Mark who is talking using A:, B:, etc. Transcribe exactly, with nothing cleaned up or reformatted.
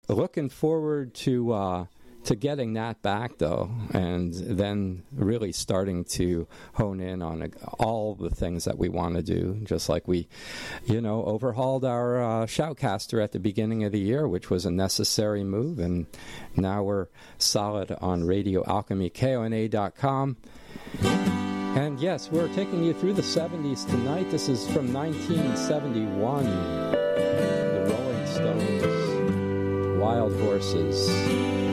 A: looking forward to uh, to getting that back, though, and then really starting to hone in on uh, all the things that we want to do, just like we, you know, overhauled our uh, Shoutcaster at the beginning of the year, which was a necessary move, and now we're solid on Radio Alchemy, K O N A dot com. And yes, we're taking you through the seventies tonight. This is from nineteen seventy-one, the Rolling Stones, Wild Horses.